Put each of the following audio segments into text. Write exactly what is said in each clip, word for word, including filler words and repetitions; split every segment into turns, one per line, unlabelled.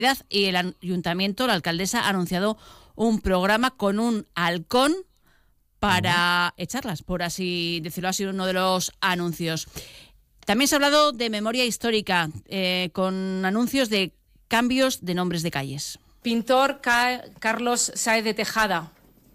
y el ayuntamiento, la alcaldesa, ha anunciado un programa con un halcón para uh-huh. echarlas, por así decirlo, ha sido uno de los anuncios. También se ha hablado de memoria histórica, eh, con anuncios de cambios de nombres de calles.
Pintor Ca- Carlos Sáez de Tejada,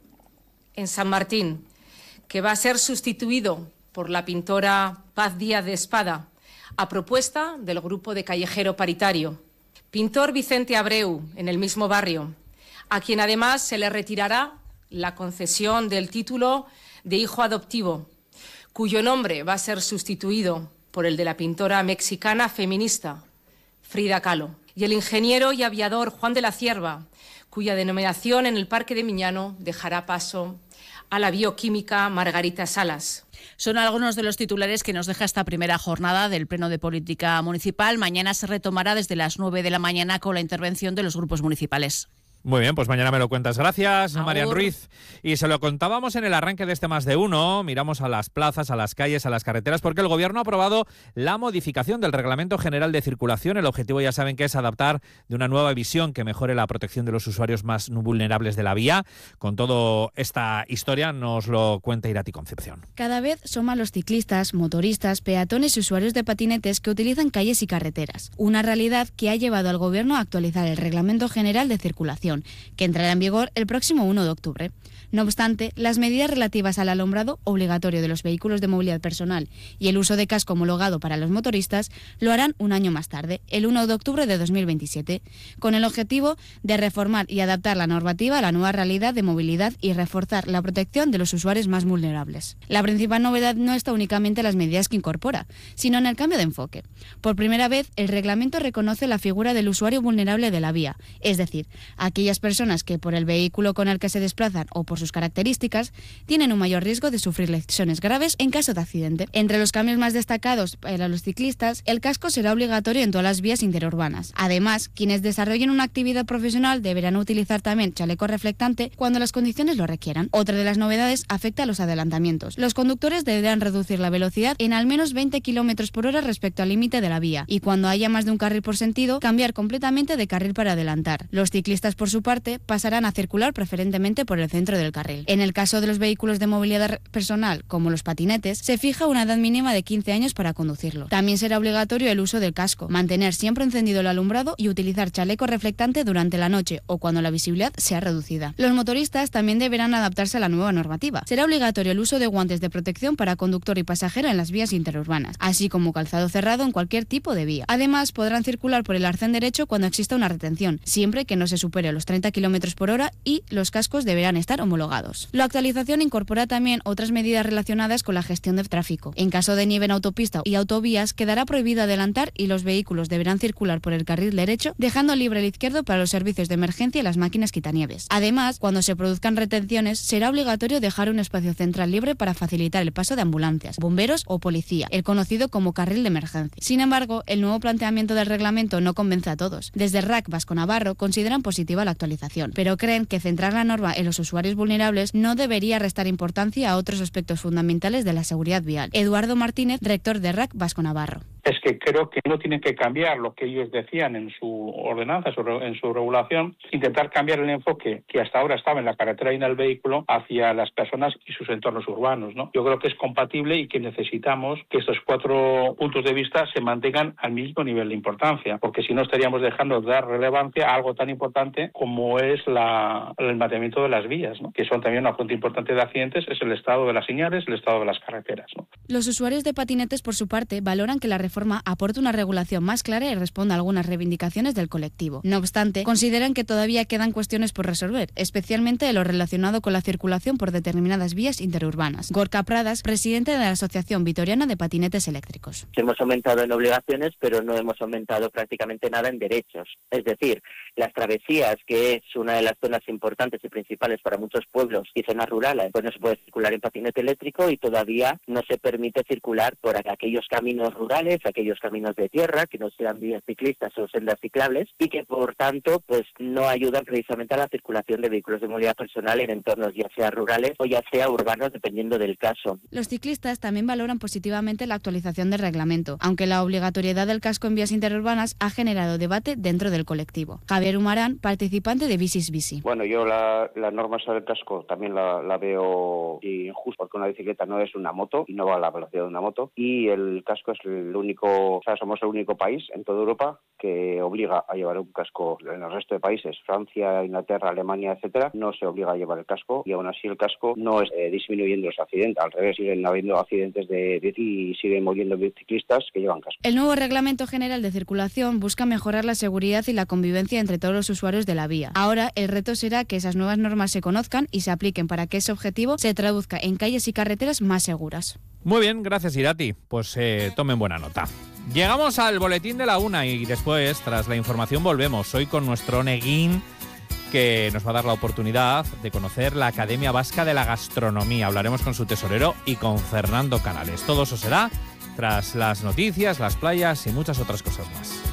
en San Martín, que va a ser sustituido por la pintora Paz Díaz de Espada, a propuesta del grupo de Callejero Paritario. Pintor Vicente Abreu, en el mismo barrio, a quien además se le retirará la concesión del título de hijo adoptivo, cuyo nombre va a ser sustituido por el de la pintora mexicana feminista Frida Kahlo. Y el ingeniero y aviador Juan de la Cierva, cuya denominación en el Parque de Miñano dejará paso a la bioquímica Margarita Salas.
Son algunos de los titulares que nos deja esta primera jornada del Pleno de Política Municipal. Mañana se retomará desde las nueve de la mañana con la intervención de los grupos municipales.
Muy bien, pues mañana me lo cuentas. Gracias, Marian Ruiz. Y se lo contábamos en el arranque de este Más de Uno. Miramos a las plazas, a las calles, a las carreteras, porque el Gobierno ha aprobado la modificación del Reglamento General de Circulación. El objetivo, ya saben, que es adaptar de una nueva visión que mejore la protección de los usuarios más vulnerables de la vía. Con toda esta historia nos lo cuenta Irati Concepción.
Cada vez son más los ciclistas, motoristas, peatones y usuarios de patinetes que utilizan calles y carreteras. Una realidad que ha llevado al Gobierno a actualizar el Reglamento General de Circulación, que entrará en vigor el próximo uno de octubre. No obstante, las medidas relativas al alumbrado obligatorio de los vehículos de movilidad personal y el uso de casco homologado para los motoristas lo harán un año más tarde, el uno de octubre de dos mil veintisiete, con el objetivo de reformar y adaptar la normativa a la nueva realidad de movilidad y reforzar la protección de los usuarios más vulnerables. La principal novedad no está únicamente en las medidas que incorpora, sino en el cambio de enfoque. Por primera vez, el reglamento reconoce la figura del usuario vulnerable de la vía, es decir, aquellas personas que por el vehículo con el que se desplazan o por sus características tienen un mayor riesgo de sufrir lesiones graves en caso de accidente. Entre los cambios más destacados para los ciclistas, el casco será obligatorio en todas las vías interurbanas. Además, quienes desarrollen una actividad profesional deberán utilizar también chaleco reflectante cuando las condiciones lo requieran. Otra de las novedades afecta a los adelantamientos. Los conductores deberán reducir la velocidad en al menos veinte kilómetros por hora respecto al límite de la vía y cuando haya más de un carril por sentido, cambiar completamente de carril para adelantar. Los ciclistas, por su parte, pasarán a circular preferentemente por el centro del carril. En el caso de los vehículos de movilidad personal, como los patinetes, se fija una edad mínima de quince años para conducirlo. También será obligatorio el uso del casco, mantener siempre encendido el alumbrado y utilizar chaleco reflectante durante la noche o cuando la visibilidad sea reducida. Los motoristas también deberán adaptarse a la nueva normativa. Será obligatorio el uso de guantes de protección para conductor y pasajero en las vías interurbanas, así como calzado cerrado en cualquier tipo de vía. Además, podrán circular por el arcén derecho cuando exista una retención, siempre que no se supere los treinta kilómetros por hora y los cascos deberán estar homologados. La actualización incorpora también otras medidas relacionadas con la gestión del tráfico. En caso de nieve en autopista y autovías, quedará prohibido adelantar y los vehículos deberán circular por el carril derecho, dejando libre el izquierdo para los servicios de emergencia y las máquinas quitanieves. Además, cuando se produzcan retenciones, será obligatorio dejar un espacio central libre para facilitar el paso de ambulancias, bomberos o policía, el conocido como carril de emergencia. Sin embargo, el nuevo planteamiento del reglamento no convence a todos. Desde R A C Vasco Navarro consideran positiva la actualización, pero creen que centrar la norma en los usuarios vulnerables no debería restar importancia a otros aspectos fundamentales de la seguridad vial. Eduardo Martínez, rector de R A C Vasco Navarro.
Es que creo que no tienen que cambiar lo que ellos decían en su ordenanza, en su regulación, intentar cambiar el enfoque que hasta ahora estaba en la carretera y en el vehículo hacia las personas y sus entornos urbanos, ¿no? Yo creo que es compatible y que necesitamos que estos cuatro puntos de vista se mantengan al mismo nivel de importancia, porque si no estaríamos dejando de dar relevancia a algo tan importante como es la, el mantenimiento de las vías, ¿no? Que son también una fuente importante de accidentes, es el estado de las señales, el estado de las carreteras, ¿no?
Los usuarios de patinetes, por su parte, valoran que la reforma aporta una regulación más clara y responde a algunas reivindicaciones del colectivo. No obstante, consideran que todavía quedan cuestiones por resolver, especialmente lo relacionado con la circulación por determinadas vías interurbanas. Gorka Pradas, presidente de la Asociación Vitoriana de Patinetes Eléctricos.
Hemos aumentado en obligaciones, pero no hemos aumentado prácticamente nada en derechos. Es decir, las travesías, que es una de las zonas importantes y principales para muchos pueblos y zonas rurales, pues no se puede circular en patinete eléctrico y todavía no se permite circular por aquellos caminos rurales, aquellos caminos de tierra que no sean vías ciclistas o sendas ciclables y que por tanto pues no ayudan precisamente a la circulación de vehículos de movilidad personal en entornos ya sea rurales o ya sea urbanos, dependiendo del caso.
Los ciclistas también valoran positivamente la actualización del reglamento, aunque la obligatoriedad del casco en vías interurbanas ha generado debate dentro del colectivo. Javier Humarán, participante de Bicis Bici.
Bueno, yo la, la norma sobre el casco también la, la veo injusta, porque una bicicleta no es una moto y no va a la velocidad de una moto, y el casco es el único, o sea, somos el único país en toda Europa que obliga a llevar un casco. En el resto de países, Francia, Inglaterra, Alemania, etcétera, no se obliga a llevar el casco, y aún así el casco no es eh, disminuyendo los accidentes, al revés, siguen habiendo accidentes de bici y siguen muriendo ciclistas que llevan casco.
El nuevo Reglamento General de Circulación busca mejorar la seguridad y la convivencia entre todos los usuarios de la vía. Ahora, el reto será que esas nuevas normas se conozcan y se apliquen para que ese objetivo se traduzca en calles y carreteras más seguras.
Muy bien, gracias Irati. Pues eh, tomen buena nota. Llegamos al boletín de la una y después, tras la información, volvemos. Hoy con nuestro Neguín, que nos va a dar la oportunidad de conocer la Academia Vasca de la Gastronomía. Hablaremos con su tesorero y con Fernando Canales. Todo eso será tras las noticias, las playas y muchas otras cosas más.